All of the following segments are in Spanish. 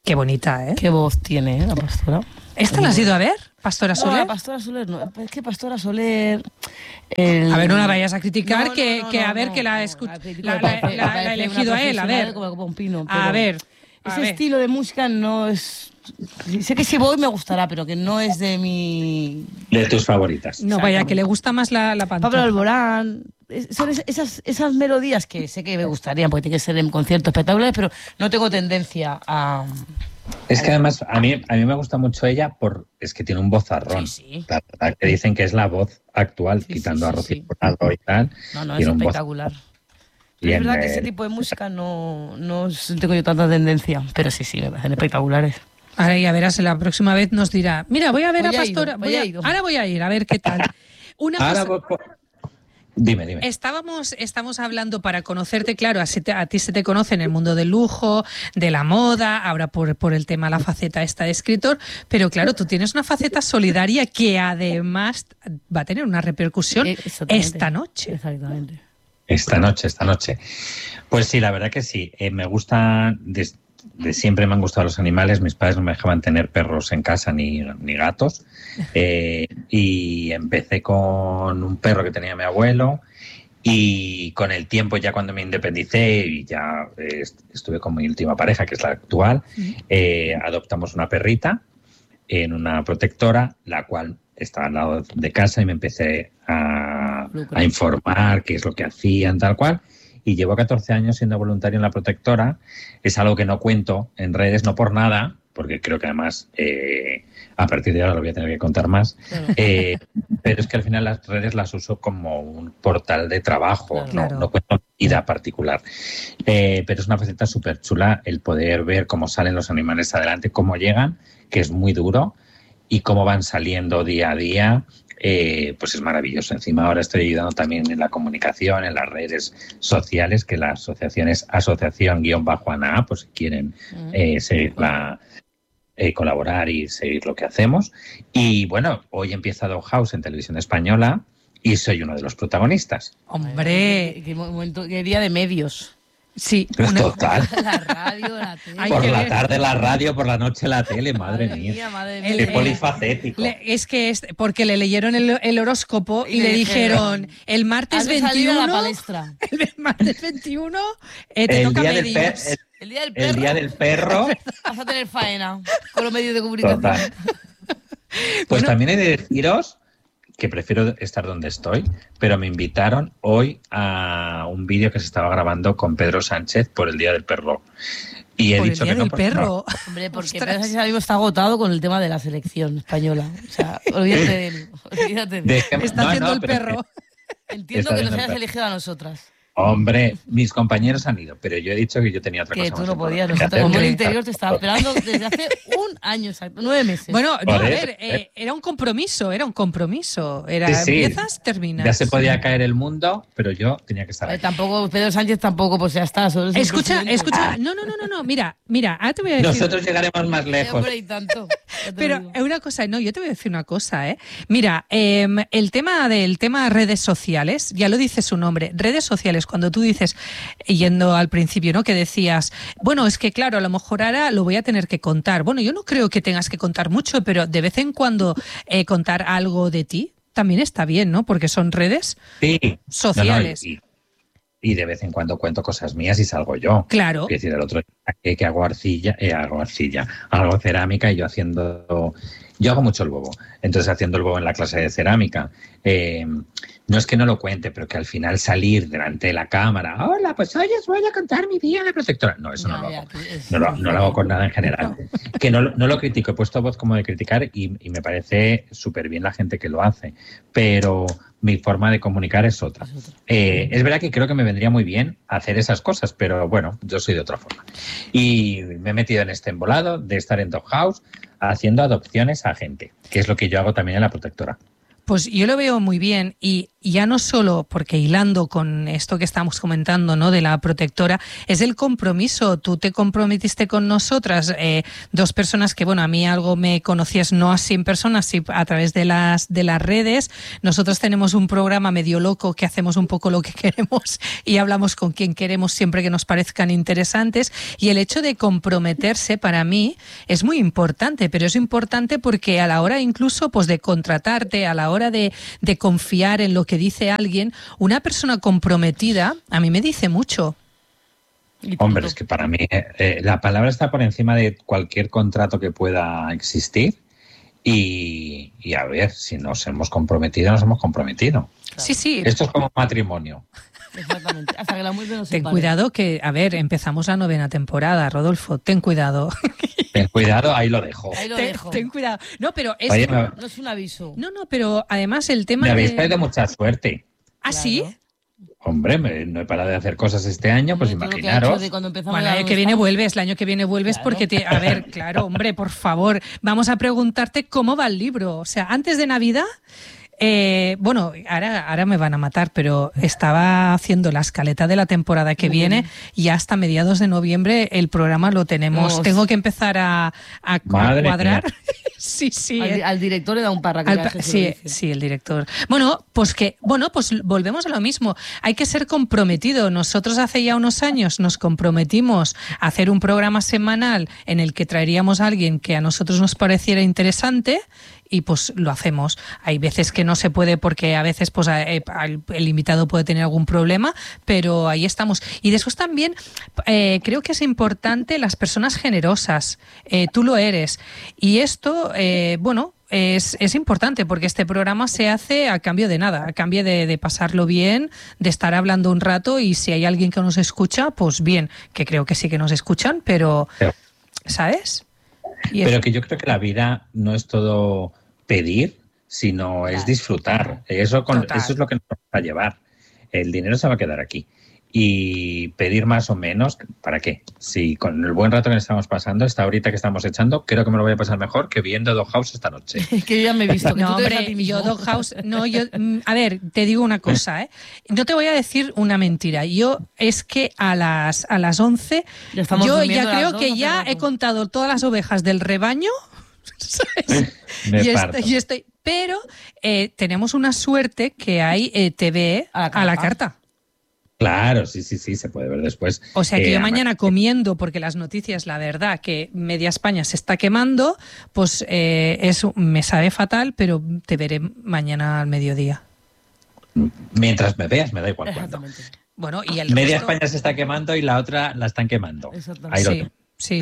Qué bonita, ¿eh? Qué voz tiene, la Pastora. ¿Esta la has ido a ver, Pastora Soler? No, la Pastora Soler no. Es que Pastora Soler... A ver, no la vayas a criticar, No, que a ver, que la ha elegido a él, a ver. A ver. Ese estilo de música no es... Sé que si voy me gustará, pero que no es de mi... De tus favoritas. No, vaya, que le gusta más la Pablo Pantoja. Alborán... Son esas melodías que sé que me gustarían, porque tiene que ser en conciertos espectaculares, pero no tengo tendencia a... Es que además a mí me gusta mucho ella es que tiene un vozarrón. Sí. La verdad que dicen que es la voz actual, Sí, quitando sí, a Rocío sí. Jurado y tal. No, es tiene un espectacular. Bien, Es verdad que ese tipo de música no tengo yo tanta tendencia, pero sí, me parecen espectaculares. Ahora ya verás, la próxima vez nos dirá, mira, voy a ver Hoy a ha ido, Pastora. hoy ha ido. Ahora voy a ir, a ver qué tal. Una Ahora cosa, Dime. Estamos hablando para conocerte, claro, a ti se te conoce en el mundo del lujo, de la moda, ahora por el tema, la faceta esta de escritor, pero claro, tú tienes una faceta solidaria que además va a tener una repercusión esta noche. Exactamente. Esta noche. Pues sí, la verdad que sí. Me gusta, de siempre me han gustado los animales. Mis padres no me dejaban tener perros en casa ni gatos. Y empecé con un perro que tenía mi abuelo. Y con el tiempo, ya cuando me independicé y ya estuve con mi última pareja, que es la actual, adoptamos una perrita en una protectora, la cual estaba al lado de casa, y me empecé a informar qué es lo que hacían, tal cual. Y llevo 14 años siendo voluntario en la protectora. Es algo que no cuento en redes, no por nada, porque creo que además a partir de ahora lo voy a tener que contar más. Claro. Pero es que al final las redes las uso como un portal de trabajo, claro. No cuento vida particular. Pero es una faceta súper chula el poder ver cómo salen los animales adelante, cómo llegan, que es muy duro, y cómo van saliendo día a día. Pues es maravilloso. Encima ahora estoy ayudando también en la comunicación, en las redes sociales, que la asociación es asociación-ANA, pues si quieren seguirla, colaborar y seguir lo que hacemos. Y bueno, hoy empieza Doghouse en Televisión Española y soy uno de los protagonistas. ¡Hombre! Qué día de medios. Sí, total. La radio, la tele. Por la tarde la radio, por la noche la tele, madre mía. Qué polifacético. Es que porque le leyeron el horóscopo y le dijeron el martes 21. A la palestra. El martes 21 te toca medios. El día del perro. El día del perro. Vas a tener faena con los medios de comunicación. Total. Pues también he de deciros que prefiero estar donde estoy, pero me invitaron hoy a un vídeo que se estaba grabando con Pedro Sánchez por el Día del Perro. Y he dicho que no. ¿Por el Día del Perro? No. Hombre, porque Pedro Sánchez ahora mismo está agotado con el tema de la selección española. O sea, olvídate de él. Olvídate de él. Está haciendo el perro. Entiendo que nos hayas elegido a nosotras. Hombre, mis compañeros han ido, pero yo he dicho que yo tenía otra cosa. Que tú no podías. Nosotros, como el interior, te estaba esperando desde hace un año exacto, 9 meses. Bueno, no, a ver, era un compromiso. Era sí. Empiezas, terminas. Ya se podía caer el mundo, pero yo tenía que estar ahí. Tampoco, Pedro Sánchez tampoco, pues ya está. Escucha. No. Mira, ahora te voy a decir. Nosotros llegaremos más lejos. Hombre, y tanto. Pero una cosa, yo te voy a decir una cosa, Mira, el tema redes sociales, ya lo dice su nombre, redes sociales, cuando tú dices, yendo al principio, ¿no? Que decías, bueno, es que claro, a lo mejor ahora lo voy a tener que contar. Bueno, yo no creo que tengas que contar mucho, pero de vez en cuando contar algo de ti también está bien, ¿no? Porque son redes sociales. Y de vez en cuando cuento cosas mías y salgo yo. Claro. Es decir, el otro día que hago cerámica y yo hago mucho el bobo. Entonces, haciendo el bobo en la clase de cerámica, no es que no lo cuente, pero que al final salir delante de la cámara, hola, pues hoy os voy a contar mi día de protectora. No, eso no lo hago. No lo hago con nada en general. Que no lo critico, he puesto voz como de criticar y me parece súper bien la gente que lo hace, pero mi forma de comunicar es otra. Es verdad que creo que me vendría muy bien hacer esas cosas, pero bueno, yo soy de otra forma. Y me he metido en este embolado de estar en Doghouse haciendo adopciones a gente, que es lo que yo hago también en la protectora. Pues yo lo veo muy bien y ya no solo porque hilando con esto que estamos comentando, ¿no?, de la protectora, es el compromiso. Tú te comprometiste con nosotras, 2 personas que, bueno, a mí algo me conocías, no así en persona, sí a través de las redes. Nosotros tenemos un programa medio loco que hacemos un poco lo que queremos y hablamos con quien queremos siempre que nos parezcan interesantes, y el hecho de comprometerse para mí es muy importante, pero es importante porque a la hora incluso pues de contratarte, a la hora de confiar en lo que dice alguien, una persona comprometida a mí me dice mucho. Hombre, es que para mí la palabra está por encima de cualquier contrato que pueda existir y a ver, si nos hemos comprometido, nos hemos comprometido. Claro. Sí, sí. Esto es como un matrimonio. Exactamente. Hasta que la muerte nos separe. Ten cuidado que, a ver, empezamos la 9ª temporada, Rodolfo, ten cuidado. Ten cuidado, ahí lo dejo. Ten cuidado. No, pero es... Oye, no es un aviso. No, pero además el tema me habéis traído mucha suerte. ¿Ah, Claro. sí? Hombre, no he parado de hacer cosas este año, pues Todo lo que ha imaginaros. hecho de cuando empezamos Bueno, a el año que viene vuelves, Claro. porque a ver, claro, hombre, por favor, vamos a preguntarte cómo va el libro. O sea, antes de Navidad, bueno, ahora me van a matar, pero estaba haciendo la escaleta de la temporada que viene y hasta mediados de noviembre el programa lo tenemos. Vamos. Tengo que empezar a Madre cuadrar. mía. Sí. Al director le da un parra. Sí, el director. Bueno, pues volvemos a lo mismo. Hay que ser comprometido. Nosotros hace ya unos años nos comprometimos a hacer un programa semanal en el que traeríamos a alguien que a nosotros nos pareciera interesante y pues lo hacemos. Hay veces que no se puede porque a veces pues el invitado puede tener algún problema, pero ahí estamos. Y después también creo que es importante las personas generosas. Tú lo eres. Y esto, es importante porque este programa se hace a cambio de nada, a cambio de pasarlo bien, de estar hablando un rato, y si hay alguien que nos escucha, pues bien, que creo que sí que nos escuchan, pero ¿sabes? Pero que yo creo que la vida no es todo pedir, sino es disfrutar. Eso es lo que nos va a llevar. El dinero se va a quedar aquí. Y pedir más o menos, ¿para qué? Si con el buen rato que estamos pasando, esta horita que estamos echando, creo que me lo voy a pasar mejor que viendo Doghouse esta noche. Que yo ya me he visto. No, hombre, yo Doghouse... No, a ver, te digo una cosa, ¿eh? No te voy a decir una mentira. Es que a las 11, yo ya creo que ya he contado todas las ovejas del rebaño, ¿sabes? Pero tenemos una suerte que hay TV a la carta. Claro, sí, se puede ver después. O sea que yo mañana comiendo, porque las noticias, la verdad, que media España se está quemando, pues me sabe fatal, pero te veré mañana al mediodía. Mientras me veas, me da igual cuándo. Bueno, y el media resto... España se está quemando y la otra la están quemando. Exactamente. Sí.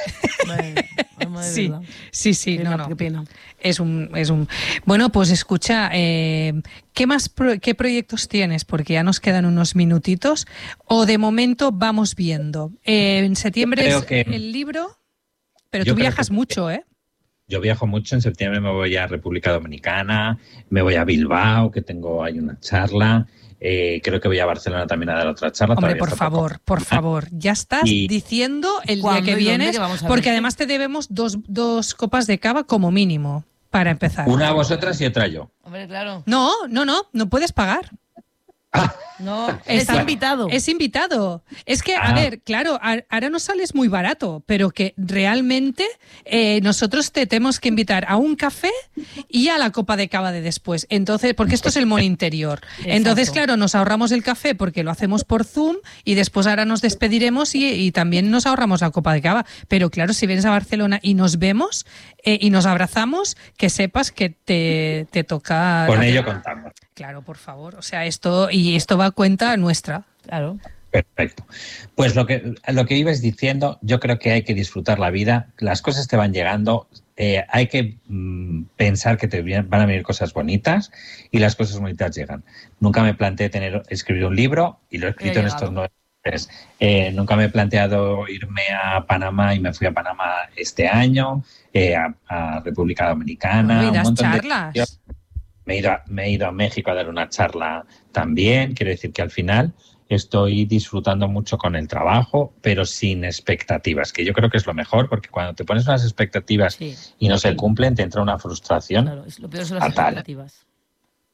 Sí, no. Qué pena. Es un. Bueno, pues escucha, ¿qué proyectos tienes? Porque ya nos quedan unos minutitos. O de momento vamos viendo. En septiembre es el libro, pero tú viajas mucho, ¿eh? Yo viajo mucho. En septiembre me voy a República Dominicana, me voy a Bilbao, que tengo ahí una charla. Creo que voy a Barcelona también a dar otra charla. Hombre, por favor, ya estás diciendo el día que vienes, porque además te debemos dos copas de cava como mínimo, para empezar. Una a vosotras y otra yo. Hombre, claro. No puedes pagar. No, es invitado. Es invitado. Es que, a ver, claro, ahora no sales muy barato, pero que realmente nosotros te tenemos que invitar a un café y a la copa de cava de después. Entonces, porque esto es el Mon Interior. Entonces, claro, nos ahorramos el café porque lo hacemos por Zoom y después ahora nos despediremos y también nos ahorramos la copa de cava. Pero claro, si vienes a Barcelona y nos vemos y nos abrazamos, que sepas que te toca... Con ello contamos. Claro, por favor. O sea, esto va a cuenta nuestra. Claro. Perfecto. Pues lo que ibas diciendo, yo creo que hay que disfrutar la vida. Las cosas te van llegando. Hay que pensar que te van a venir cosas bonitas y las cosas bonitas llegan. Nunca me planteé escribir un libro y lo he escrito en estos 9 meses. Nunca me he planteado irme a Panamá y me fui a Panamá este año, a República Dominicana. Y das charlas. Me he ido a México a dar una charla también. Quiero decir que al final estoy disfrutando mucho con el trabajo, pero sin expectativas, que yo creo que es lo mejor, porque cuando te pones unas expectativas y no se cumplen, te entra una frustración. Claro, lo peor son las fatal. expectativas.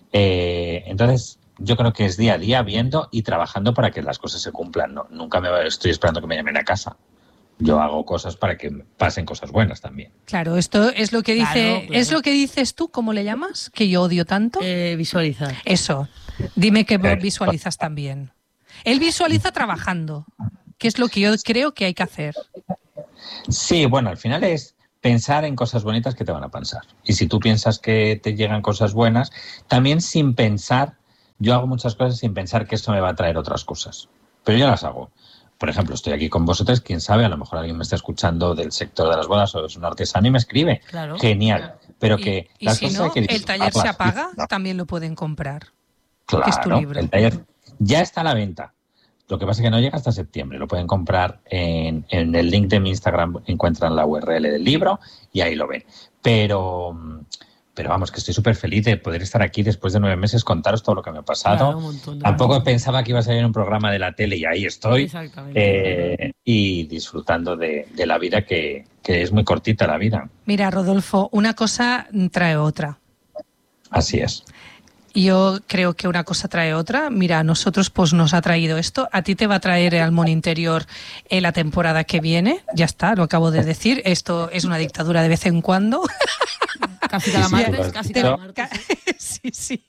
Entonces, yo creo que es día a día viendo y trabajando para que las cosas se cumplan. No, nunca estoy esperando que me llamen a casa. Yo hago cosas para que pasen cosas buenas también. Claro, esto es lo que dice, Claro. es lo que dices tú, ¿cómo le llamas? Que yo odio tanto. Visualizar. Eso. Dime que visualizas también. Él visualiza trabajando, que es lo que yo creo que hay que hacer. Sí, bueno, al final es pensar en cosas bonitas que te van a pasar. Y si tú piensas que te llegan cosas buenas, también sin pensar, yo hago muchas cosas sin pensar que esto me va a traer otras cosas. Pero yo las hago. Por ejemplo, estoy aquí con vosotros, quién sabe, a lo mejor alguien me está escuchando del sector de las bodas o es un artesano y me escribe. Claro. Genial. Pero que Y las si cosas no, hay que el taller se disfrutarlas. apaga, No, también lo pueden comprar. claro, que es tu libro. el taller ya está a la venta. Lo que pasa es que no llega hasta septiembre. Lo pueden comprar en el link de mi Instagram, encuentran la URL del libro y ahí lo ven. Pero vamos, que estoy súper feliz de poder estar aquí después de 9 meses, contaros todo lo que me ha pasado. Claro, un montón de Tampoco cosas. pensaba que iba a salir en un programa de la tele y ahí estoy. Exactamente. Y disfrutando de la vida, que es muy cortita la vida. Mira, Rodolfo, una cosa trae otra. Así es. Yo creo que una cosa trae otra. Mira, a nosotros pues nos ha traído esto. A ti te va a traer el Almón Interior en la temporada que viene. Ya está, lo acabo de decir. Esto es una dictadura de vez en cuando. Casi cada Sí, sí, martes, lo casi has cada dicho. martes. Sí, sí.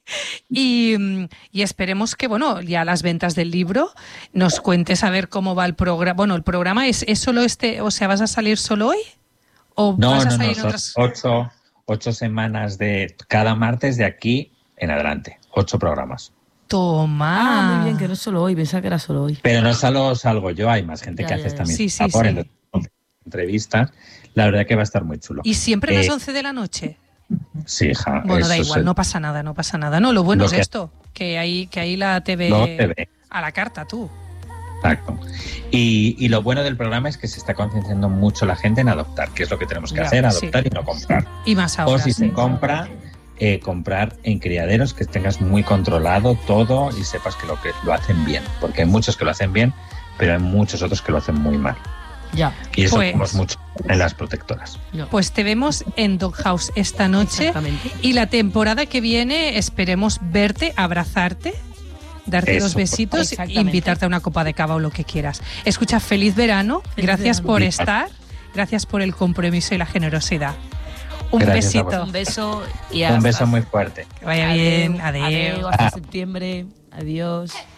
Y esperemos que, bueno, ya las ventas del libro, nos cuentes a ver cómo va el programa. Bueno, el programa es solo o sea, ¿vas a salir solo hoy? ¿O vas a salir en son otras? 8 semanas de cada martes de aquí en adelante. 8 programas. Toma. Ah, muy bien, que no es solo hoy, pensaba que era solo hoy. Pero no solo salgo yo, hay más gente Ya, que ya, hace ya. también Sí, sí, labor, sí. entonces, entrevistas. La verdad que va a estar muy chulo. ¿Y siempre a las Eh, 11 de la noche? Sí, hija. Bueno, da eso igual, es- no pasa nada, no pasa nada. No, lo bueno Lo es que- esto, que ahí la TV, Luego te ve. a la carta, tú. Exacto. Y lo bueno del programa es que se está concienciando mucho la gente en adoptar, que es lo que tenemos que Ya, hacer, sí. adoptar y no comprar. Y más O ahora, si sí. se compra, comprar en criaderos, que tengas muy controlado todo y sepas que lo hacen bien. Porque hay muchos que lo hacen bien, pero hay muchos otros que lo hacen muy mal. Ya. Y eso Pues- vemos mucho en las protectoras. No. Pues te vemos en Doghouse esta noche. Exactamente. Y la temporada que viene esperemos verte, abrazarte, darte Eso, dos besitos e exactamente. invitarte a una copa de cava o lo que quieras. Escucha, feliz verano. Feliz Gracias verano. por estar. Gracias por el compromiso y la generosidad. Un Gracias a besito. vosotros. Un beso y Un hasta. beso muy fuerte. Que vaya bien. Adiós. Hasta septiembre. Adiós.